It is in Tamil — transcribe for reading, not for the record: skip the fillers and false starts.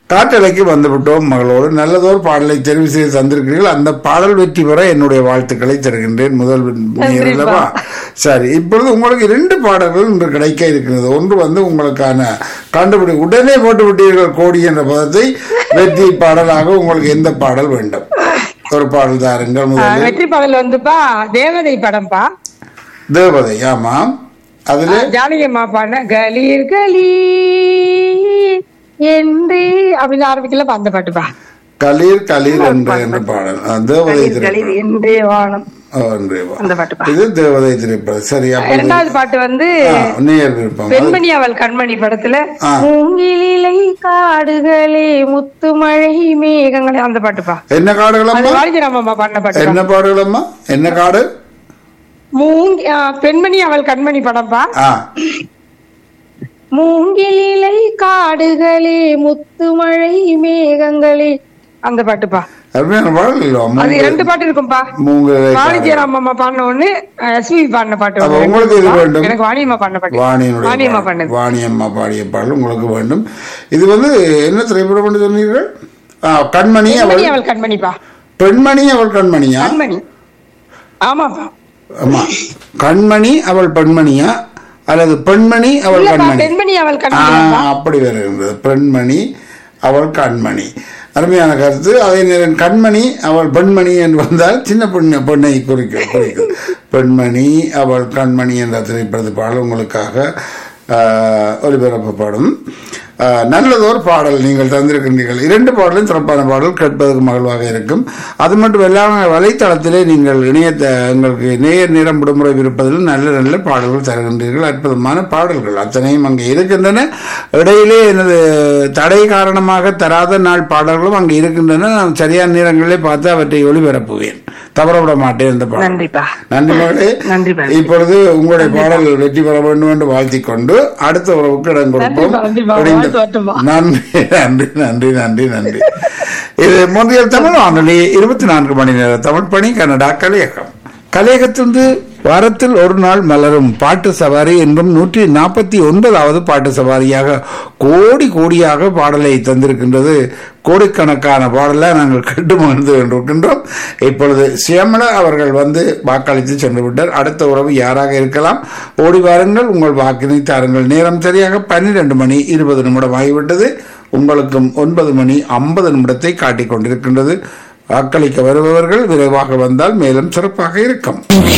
காற்றலைக்கு வந்துவிட்டோம் மகளோடு நல்லதோர் பாடலை தெரிவு செய்து தந்திருக்கிறீர்கள். அந்த பாடல் வெற்றி பெற என்னுடைய வாழ்த்துக்களை தருகின்றேன். முதல் நேரல்லவா? சரி, இப்பொழுது உங்களுக்கு 2 பாடல்கள் இன்று கிடைக்க இருக்கிறது. ஒன்று வந்து உங்களுக்கான கண்டுபிடி உடனே போட்டு விட்டீர்கள் கோடி என்ற பதத்தை. வெற்றி பாடலாக உங்களுக்கு எந்த பாடல் வேண்டும்? ஒரு பாடல் தாருங்கள். முதலில் வெற்றி பாடல் வந்துப்பா தேவதை படம்பா. தேவதை, ஆமாம். அதுல ஜானகியம்மா பாடின கலீர் கலீர் என்று அப்படின்னு ஆரம்பிக்கல அந்த பாட்டுப்பா. கலீர் கலீர் என்ற பாடல் தேவதை என்றே வானம் அந்த பாட்டுப்பா. இது தேவதை திரைப்படம். சரி, இரண்டாவது பாட்டு வந்து நேர் விருப்பம் பெண்மணி அவள் கண்மணி படத்துல மூங்கிலிலை காடுகளே முத்துமழை மேகங்களே அந்த பாட்டுப்பா. என்ன காடுகளம்மா? வாலிஜராமம்மா பாடின பாட்டு. என்ன பாடுகளம்மா? என்ன காடு? பெண்மணி அவள் கண்மணி படம்பா. மூங்கிலிலை காடுகளே முத்துமழை மேகங்களே அந்த பாட்டுப்பா. அருமையான பாடல் இல்ல? அது 2 பாட்டு இருக்கும்பா. வாணிஜராமம்மா பாடின ஒண்ணு, எஸ்பி பாடின பாட்டு. உங்களுக்கு இது வேண்டும்? எனக்கு வாணியம்மா பாடின பாட்டு. வாணியம்மா பாடிய பாடல் உங்களுக்கு வேண்டும். இது வந்து என்ன திரைப்படம் என்று சொன்னீர்கள்? கண்மணி அவள் கண்மணிப்பா. பெண்மணி அவள் கண்மணியா? கண்மணி, ஆமாப்பா. ஆமா, கண்மணி அவள் பெண்மணியா அல்லது பெண்மணி அவள் கண்மணி? பெண்மணி அவள் கண்மணி. அப்படி வருகின்றது. பெண்மணி அவள் கண்மணி. அருமையான கருத்து. அதே நேரம் கண்மணி அவள் பெண்மணி என்று வந்தால் சின்ன பெண்ணை குறிக்கும். பெண்மணி அவள் கண்மணி என்ற திரைப்படத்து பாடல் உங்களுக்காக ஒலிபரப்பப்படும். நல்லதோர் பாடல் நீங்கள் தந்திருக்கின்றீர்கள். 2 பாடலும் சிறப்பான பாடல், கேட்பதற்கு மகிழ்வாக இருக்கும். அது மட்டும் இல்லாமல் வலைத்தளத்திலே நீங்கள் எங்களுக்கு நேர் நேரம் விடுமுறை இருப்பதில் நல்ல நல்ல பாடல்கள் தருகின்றீர்கள். அற்புதமான பாடல்கள் அத்தனையும் அங்கே இருக்கின்றன. இடையிலே எனது தடை காரணமாக தராத நாள் பாடல்களும் அங்கே இருக்கின்றன. நான் சரியான நேரங்களிலே பார்த்து அவற்றை ஒளிபரப்புவேன். தவறவிட மாட்டேன் இந்த பாடல். நன்றி மகளே. இப்பொழுது உங்களுடைய பாடல் வெற்றி பெற வேண்டும் என்று வாழ்த்திக் கொண்டு அடுத்த உறவுக்கு இடம் கொடுப்போம். நன்றி நன்றி நன்றி நன்றி நன்றி. இது முந்தைய தமிழ் வானொலி 24 மணி நேர தமிழ் பணி கனடா கலையகம். கலையகத்திலிருந்து வாரத்தில் ஒரு நாள் மலரும் பாட்டு சவாரி என்றும் 149வது பாட்டு சவாரியாக கோடியாக பாடலை தந்திருக்கின்றது. கோடிக்கணக்கான பாடலை நாங்கள் கேட்டு மகிழ்ந்து கொண்டிருக்கின்றோம். இப்பொழுது சியாமளா அவர்கள் வந்து வாக்களித்து சென்று விட்டார். அடுத்த உறவு யாராக இருக்கலாம்? ஓடி வாருங்கள், உங்கள் வாக்கினை தாருங்கள். நேரம் சரியாக 12 மணி 20 நிமிடம் ஆகிவிட்டது. உங்களுக்கும் 9 மணி 50 நிமிடத்தை காட்டிக் கொண்டிருக்கின்றது. வாக்களிக்க வருபவர்கள் விரைவாக வந்தால் மேலும் சிறப்பாக இருக்கும்.